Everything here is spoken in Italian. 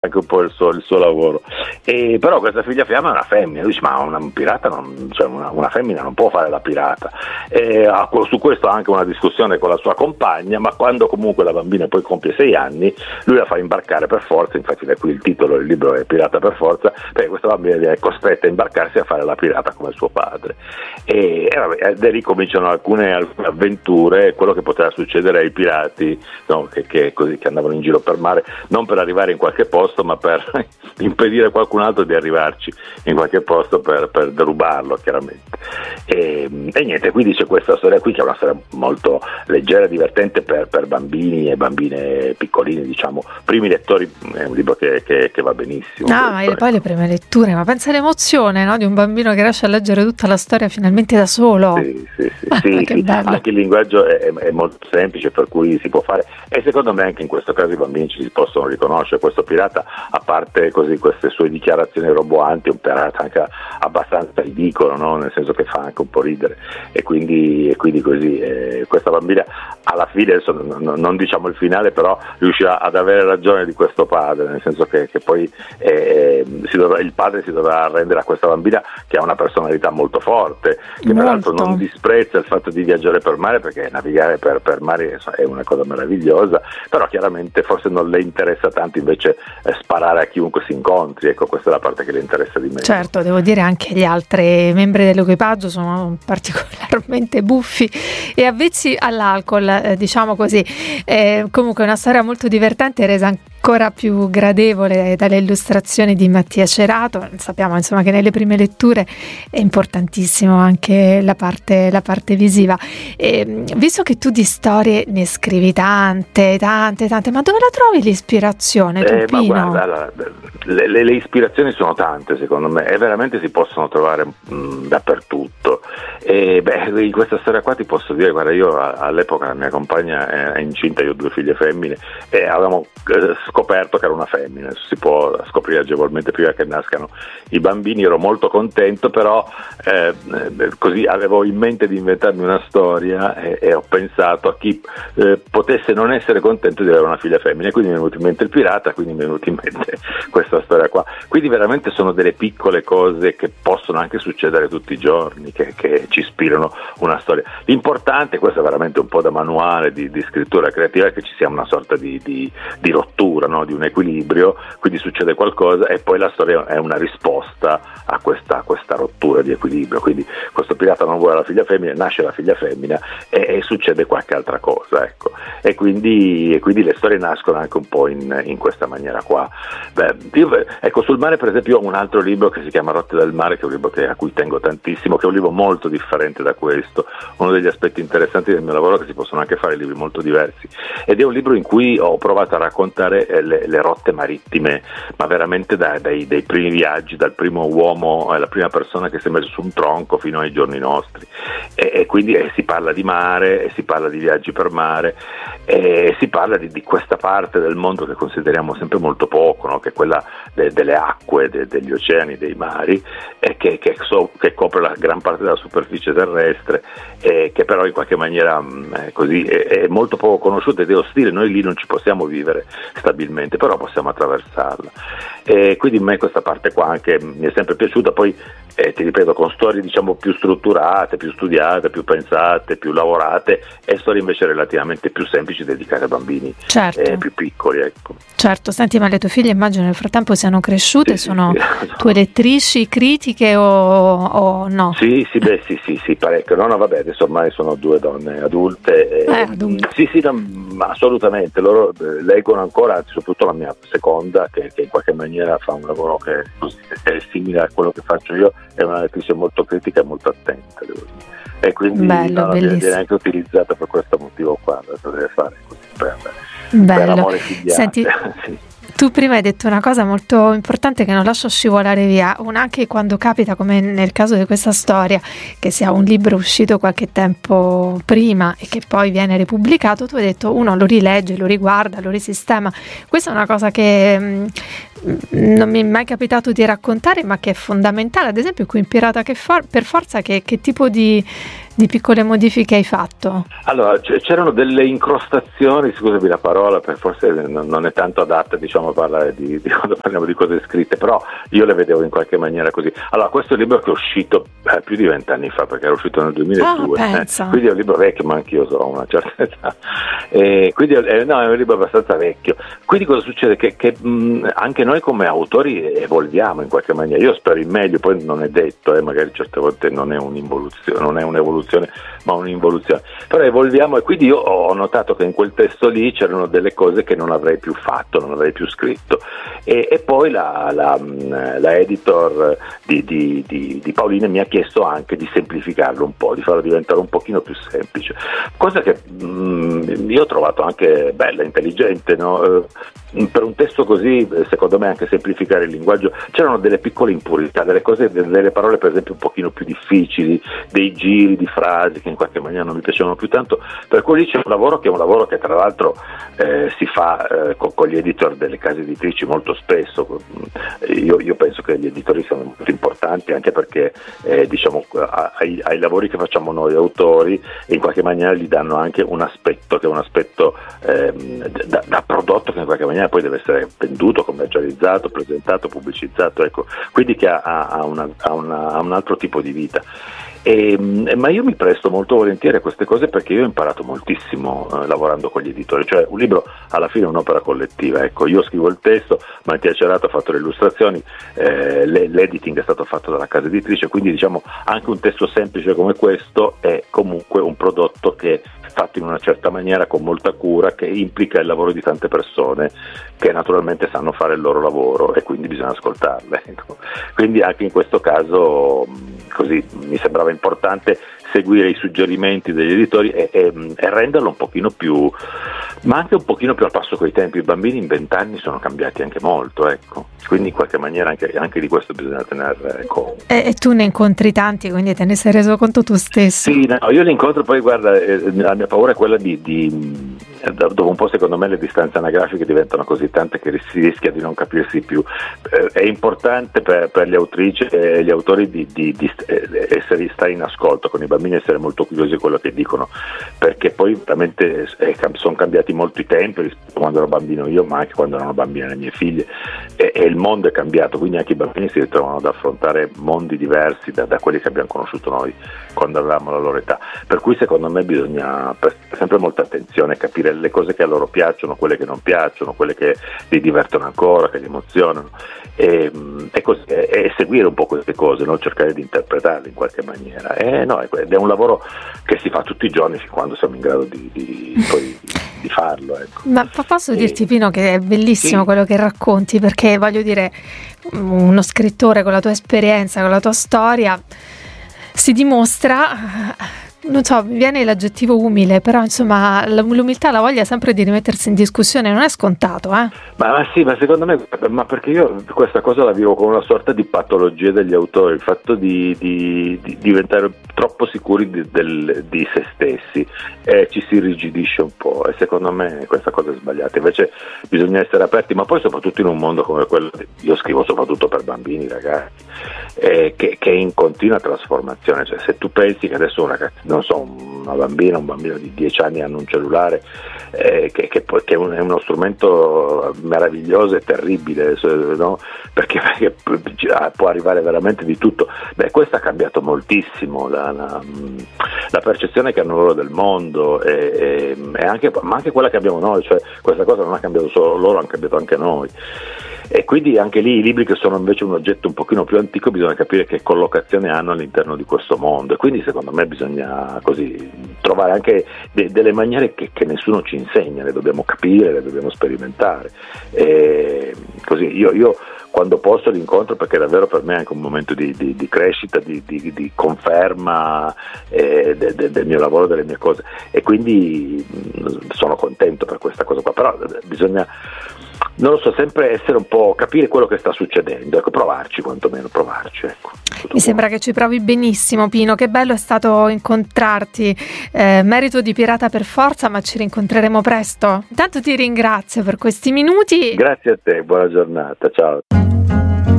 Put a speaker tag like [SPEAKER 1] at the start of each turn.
[SPEAKER 1] anche un po' il suo lavoro. E però questa figlia fiamma è una femmina. Lui dice: ma un pirata cioè una femmina non può fare la pirata. Su questo ha anche una discussione con la sua compagna, ma quando comunque la bambina poi compie 6 anni, lui la fa imbarcare per forza. Infatti da qui il titolo del libro è Pirata per forza, perché questa bambina è costretta a imbarcarsi a fare la pirata come suo padre. E da lì cominciano alcune avventure, quello che poteva succedere ai pirati, no, che andavano in giro per mare, non per arrivare in qualche posto, ma per impedire a qualcun altro di arrivarci in qualche posto per derubarlo, chiaramente. E niente, quindi c'è questa storia qui, che è una storia molto leggera e divertente per bambini e bambine piccolini, diciamo, primi lettori. È un libro che va benissimo.
[SPEAKER 2] Ma poi le prime letture, ma pensa all'emozione, no? Di un bambino che riesce a leggere tutta la storia finalmente da solo.
[SPEAKER 1] Sì, anche il linguaggio è molto semplice, per cui si può fare, e secondo me anche in questo caso i bambini ci si possono riconoscere. Questo pirata, a parte così queste sue dichiarazioni roboanti, è un pirata anche abbastanza ridicolo, no? Nel senso che fa anche un po' ridere, e quindi così questa bambina alla fine, adesso non diciamo il finale, però riuscirà ad avere ragione di questo padre, nel senso che poi il padre si dovrà arrendere a questa bambina, che ha una personalità molto forte, che peraltro non disprezza il fatto di viaggiare per mare, perché navigare per mare è una cosa meravigliosa, però chiaramente forse non le interessa tanto invece sparare a chiunque si incontri. Ecco, questa è la parte che le interessa di meno.
[SPEAKER 2] Certo, devo dire anche gli altri membri dell'equipaggio sono particolarmente buffi e avvezzi all'alcol, diciamo così. Comunque è una storia molto divertente, resa ancora più gradevole dalle illustrazioni di Mattia Cerato. Sappiamo insomma che nelle prime letture è importantissimo anche la parte visiva. Visto che tu di storie ne scrivi tante, ma dove la trovi l'ispirazione, Tupino?
[SPEAKER 1] Ma guarda, le ispirazioni sono tante, secondo me, e veramente si possono trovare dappertutto. In questa storia qua ti posso dire, guarda, io all'epoca la mia compagna è incinta, io ho 2 figlie femmine, e avevamo scoperto che era una femmina. Si può scoprire agevolmente prima che nascano i bambini. Ero molto contento, però così avevo in mente di inventarmi una storia e ho pensato a chi potesse non essere contento di avere una figlia femmina, quindi mi è venuto in mente il pirata, quindi mi è venuto in mente questa storia qua. Quindi veramente sono delle piccole cose che possono anche succedere tutti i giorni, che ci ispirano una storia. L'importante, questo è veramente un po' da manuale di scrittura creativa, è che ci sia una sorta di rottura, no? Di un equilibrio, quindi succede qualcosa e poi la storia è una risposta a questa rottura di equilibrio. Quindi questo pirata non vuole la figlia femmina, nasce la figlia femmina e succede qualche altra cosa, ecco. E quindi le storie nascono anche un po' in questa maniera qua. Ecco, sul mare per esempio ho un altro libro che si chiama Rotte del mare, che è un libro a cui tengo tantissimo, che è un libro molto differente da questo. Uno degli aspetti interessanti del mio lavoro è che si possono anche fare libri molto diversi, ed è un libro in cui ho provato a raccontare le rotte marittime, ma veramente dai primi viaggi, dal primo uomo, la prima persona che si è messo su un tronco fino ai giorni nostri, e quindi si parla di mare, si parla di viaggi per mare, e si parla di questa parte del mondo che consideriamo sempre molto poco, no? Che è quella delle acque, degli oceani, dei mari, che copre la gran parte della superficie terrestre, che però in qualche maniera così è molto poco conosciuta ed è ostile. Noi lì non ci possiamo vivere stabilmente, però possiamo attraversarla, e quindi a me questa parte qua anche mi è sempre piaciuta. Poi ti ripeto, con storie diciamo più strutturate, più studiate, più pensate, più lavorate, e storie invece relativamente più semplici dedicate a bambini,
[SPEAKER 2] certo,
[SPEAKER 1] più piccoli, ecco.
[SPEAKER 2] Certo. Senti, ma le tue figlie immagino nel frattempo siano cresciute, sono tue lettrici critiche o no? Sì,
[SPEAKER 1] parecchio. No, vabbè, adesso ormai sono 2 donne adulte. Sì, no, assolutamente. Loro leggono ancora, soprattutto la mia seconda, che in qualche maniera fa un lavoro che è simile a quello che faccio io, è una lettrice molto critica e molto attenta, devo dire. E quindi viene anche utilizzata per questo motivo qua, deve fare così per amore filiale.
[SPEAKER 2] Senti, sì. Tu prima hai detto una cosa molto importante che non lascio scivolare via, anche quando capita, come nel caso di questa storia, che sia un libro uscito qualche tempo prima e che poi viene ripubblicato, tu hai detto uno lo rilegge, lo riguarda, lo risistema. Questa è una cosa che non mi è mai capitato di raccontare, ma che è fondamentale. Ad esempio qui in Pirata per forza, che tipo di di piccole modifiche hai fatto?
[SPEAKER 1] Allora, c'erano delle incrostazioni, scusami la parola, forse non è tanto adatta, diciamo, a parlare di quando parliamo di cose scritte, però io le vedevo in qualche maniera così. Allora, questo è un libro che è uscito più di 20 anni fa, perché era uscito nel 2002, quindi è un libro vecchio, ma anch'io so una certa età, quindi è un libro abbastanza vecchio. Quindi cosa succede? Che anche noi come autori evolviamo in qualche maniera. Io spero in meglio, poi non è detto, magari certe volte non è un'evoluzione, ma un'involuzione, però evolviamo, e quindi io ho notato che in quel testo lì c'erano delle cose che non avrei più fatto, non avrei più scritto, e poi la editor di Pauline mi ha chiesto anche di semplificarlo un po', di farlo diventare un pochino più semplice, cosa che io ho trovato anche bella, intelligente, no? Per un testo così, secondo me, anche semplificare il linguaggio. C'erano delle piccole impurità, delle cose, delle parole per esempio un pochino più difficili, dei giri di frasi che in qualche maniera non mi piacevano più tanto, per cui lì c'è un lavoro che tra l'altro si fa con gli editor delle case editrici molto spesso. Io penso che gli editori siano molto importanti, anche perché diciamo ai lavori che facciamo noi autori in qualche maniera gli danno anche un aspetto che è un aspetto da prodotto, che in qualche maniera poi deve essere venduto, commercializzato, presentato, pubblicizzato, ecco, quindi che ha un altro tipo di vita. Ma io mi presto molto volentieri a queste cose, perché io ho imparato moltissimo lavorando con gli editori. Cioè, un libro alla fine è un'opera collettiva, ecco. Io scrivo il testo, Mattia Cerato ha fatto le illustrazioni, l'editing è stato fatto dalla casa editrice, quindi diciamo anche un testo semplice come questo è comunque un prodotto che fatto in una certa maniera, con molta cura, che implica il lavoro di tante persone che naturalmente sanno fare il loro lavoro, e quindi bisogna ascoltarle, ecco. Quindi anche in questo caso così mi sembrava importante seguire i suggerimenti degli editori e renderlo un pochino più, ma anche un pochino più al passo coi tempi. I bambini in 20 anni sono cambiati anche molto, ecco, quindi in qualche maniera anche di questo bisogna tenere conto.
[SPEAKER 2] E tu ne incontri tanti, quindi te ne sei reso conto tu stesso?
[SPEAKER 1] Sì, no, io li incontro, poi guarda, la mia paura è quella dopo un po', secondo me, le distanze anagrafiche diventano così tante che si rischia di non capirsi più. È importante per le autrici e gli autori di stare in ascolto con i bambini, essere molto curiosi di quello che dicono, perché poi veramente sono cambiati molto i tempi rispetto a quando ero bambino io, ma anche quando erano bambine le mie figlie, e il mondo è cambiato, quindi anche i bambini si ritrovano ad affrontare mondi diversi da quelli che abbiamo conosciuto noi quando avevamo la loro età, per cui secondo me bisogna prestare sempre molta attenzione, capire le cose che a loro piacciono, quelle che non piacciono, quelle che li divertono ancora, che li emozionano, e seguire un po' queste cose, no? Cercare di interpretarle in qualche maniera. Ed è un lavoro che si fa tutti i giorni fin quando siamo in grado di farlo, ecco.
[SPEAKER 2] Ma posso dirti, Pino, che è bellissimo, sì, quello che racconti, perché voglio dire, uno scrittore con la tua esperienza, con la tua storia, si dimostra, non so, mi viene l'aggettivo umile, però insomma l'umiltà, la voglia sempre di rimettersi in discussione non è scontato, eh?
[SPEAKER 1] Ma sì, ma secondo me, ma perché io questa cosa la vivo come una sorta di patologia degli autori, il fatto di diventare troppo sicuri di se stessi, ci si irrigidisce un po', e secondo me questa cosa è sbagliata. Invece bisogna essere aperti, ma poi soprattutto in un mondo come quello, io scrivo soprattutto per bambini, ragazzi, che è in continua trasformazione. Cioè, se tu pensi che adesso un bambino di 10 anni hanno un cellulare che è uno strumento meraviglioso e terribile, no? perché può arrivare veramente di tutto. Questo ha cambiato moltissimo la percezione che hanno loro del mondo, ma anche quella che abbiamo noi. Cioè, questa cosa non ha cambiato solo loro, ha cambiato anche noi. E quindi anche lì i libri che sono invece un oggetto un pochino più antico, bisogna capire che collocazione hanno all'interno di questo mondo, e quindi secondo me bisogna così trovare anche delle maniere che nessuno ci insegna, le dobbiamo capire, le dobbiamo sperimentare, e così io quando posso li incontro, perché davvero per me è anche un momento di crescita, di conferma del mio lavoro, delle mie cose, e quindi sono contento per questa cosa qua. Però bisogna, non lo so, sempre essere un po', capire quello che sta succedendo, ecco, provarci, quantomeno provarci, ecco.
[SPEAKER 2] Mi sembra che ci provi benissimo, Pino, che bello è stato incontrarti, merito di Pirata per forza, ma ci rincontreremo presto. Intanto ti ringrazio per questi minuti.
[SPEAKER 1] Grazie a te, buona giornata, ciao.